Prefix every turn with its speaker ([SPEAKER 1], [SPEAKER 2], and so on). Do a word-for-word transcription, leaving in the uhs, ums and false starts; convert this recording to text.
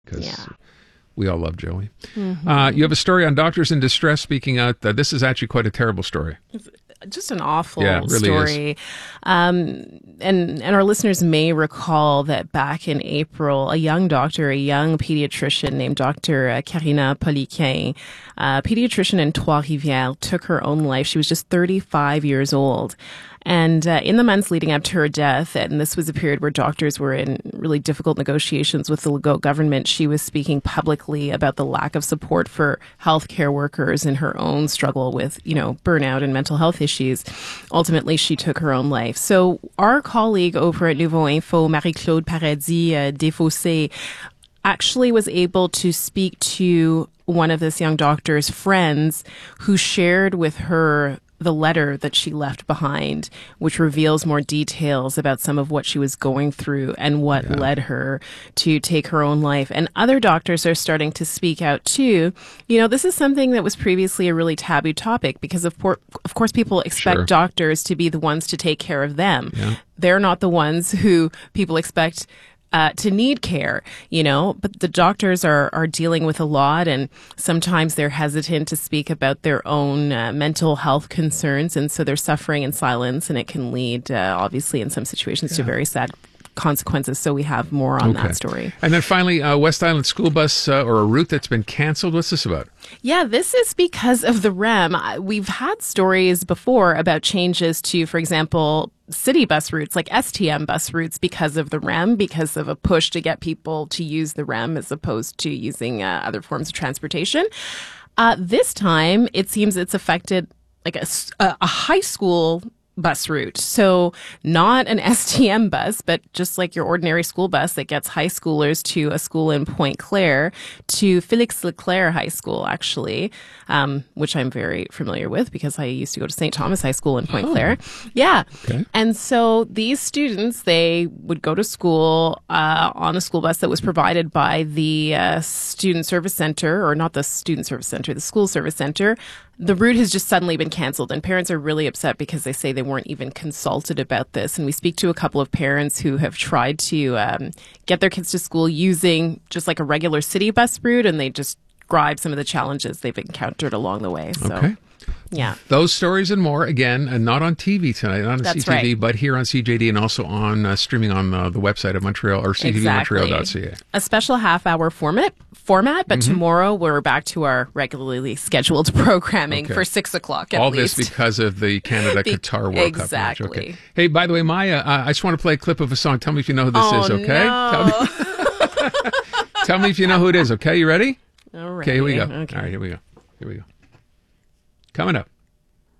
[SPEAKER 1] because
[SPEAKER 2] Yeah.
[SPEAKER 1] we all love Joey.
[SPEAKER 2] Mm-hmm.
[SPEAKER 1] Uh, you have a story on doctors in distress speaking out. Uh, this is actually quite a terrible story.
[SPEAKER 2] Just an awful
[SPEAKER 1] Yeah, it really
[SPEAKER 2] story. Um, and, and our listeners may recall that back in April, a young doctor, a young pediatrician named Doctor Karina Poliquin, a pediatrician in Trois-Rivières, took her own life. She was just thirty-five years old. And uh, in the months leading up to her death, and this was a period where doctors were in really difficult negotiations with the Legault government, she was speaking publicly about the lack of support for healthcare workers and her own struggle with, you know, burnout and mental health issues. Ultimately, she took her own life. So our colleague over at Nouveau Info, Marie-Claude Paradis uh, Desfossés, actually was able to speak to one of this young doctor's friends who shared with her the letter that she left behind, which reveals more details about some of what she was going through and what yeah. led her to take her own life. And other doctors are starting to speak out too. You know, this is something that was previously a really taboo topic because of, por- of course people expect
[SPEAKER 1] sure.
[SPEAKER 2] doctors to be the ones to take care of them.
[SPEAKER 1] Yeah.
[SPEAKER 2] They're not the ones who people expect Uh, to need care, you know, but the doctors are, are dealing with a lot, and sometimes they're hesitant to speak about their own uh, mental health concerns, and so they're suffering in silence, and it can lead, uh, obviously, in some situations, yeah. to very sad consequences. So we have more on
[SPEAKER 1] okay.
[SPEAKER 2] that story.
[SPEAKER 1] And then finally, uh, West Island school bus uh, or a route that's been canceled. What's this about?
[SPEAKER 2] Yeah, this is because of the R E M. We've had stories before about changes to, for example, city bus routes, like S T M bus routes, because of the R E M, because of a push to get people to use the R E M as opposed to using uh, other forms of transportation. Uh, this time, it seems it's affected like a, a high school bus route. So not an S T M bus, but just like your ordinary school bus that gets high schoolers to a school in Pointe-Claire, to Félix Leclerc High School, actually, um, which I'm very familiar with because I used to go to Saint Thomas High School in Pointe-Claire. Oh. Yeah.
[SPEAKER 1] Okay.
[SPEAKER 2] And so these students, they would go to school uh, on a school bus that was provided by the uh, Student Service Center, or not the Student Service Center, the School Service Center. The route has just suddenly been canceled, and parents are really upset because they say they weren't even consulted about this. And we speak to a couple of parents who have tried to um, get their kids to school using just like a regular city bus route, and they just describe some of the challenges they've encountered along the way. So,
[SPEAKER 1] okay.
[SPEAKER 2] Yeah.
[SPEAKER 1] Those stories and more, again, and not on T V tonight, not on
[SPEAKER 2] That's
[SPEAKER 1] C T V,
[SPEAKER 2] right.
[SPEAKER 1] but here on C J D and also on uh, streaming on uh, the website of Montreal or c t v montreal dot c a.
[SPEAKER 2] Exactly. A special half-hour format, format, but
[SPEAKER 1] Mm-hmm.
[SPEAKER 2] tomorrow we're back to our regularly scheduled programming
[SPEAKER 1] Okay.
[SPEAKER 2] for six o'clock at
[SPEAKER 1] All
[SPEAKER 2] least.
[SPEAKER 1] this because of the Canada-Qatar World
[SPEAKER 2] exactly.
[SPEAKER 1] Cup match. Okay. Hey, by the way, Maya, uh, I just want to play a clip of a song. Tell me if you know who this
[SPEAKER 2] oh,
[SPEAKER 1] is, okay?
[SPEAKER 2] No.
[SPEAKER 1] Tell me, tell me if you know who it is, okay? You ready?
[SPEAKER 2] All right.
[SPEAKER 1] Okay, here we go.
[SPEAKER 2] Okay.
[SPEAKER 1] All right, here we go. Here we go. Coming up.